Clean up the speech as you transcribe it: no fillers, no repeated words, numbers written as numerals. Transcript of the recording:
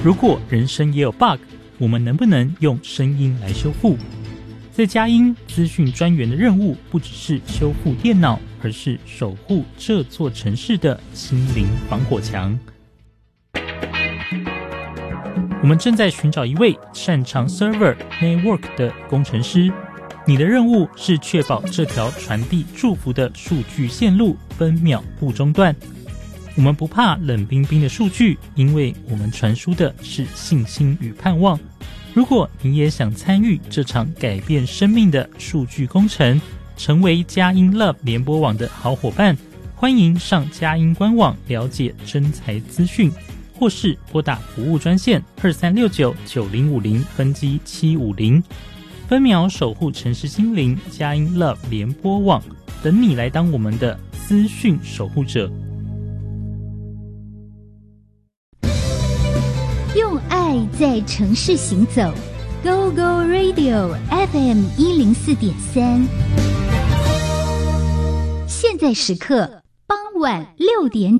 如果人生也有 bug， 我们能不能用声音来修复？在佳音资讯专员的任务不只是修复电脑，而是守护这座城市的心灵防火墙。我们正在寻找一位擅长 server network 的工程师，你的任务是确保这条传递祝福的数据线路分秒不中断。我们不怕冷冰冰的数据，因为我们传输的是信心与盼望。如果你也想参与这场改变生命的数据工程，成为佳音 Love 联播网的好伙伴，欢迎上佳音官网了解征才资讯，或是拨打服务专线23699050分机750，分秒守护城市心灵。佳音 Love 联播网等你来当我们的资讯守护者。 用爱在城市行走 ，Go Go Radio FM 104.3。现在时刻傍晚6点。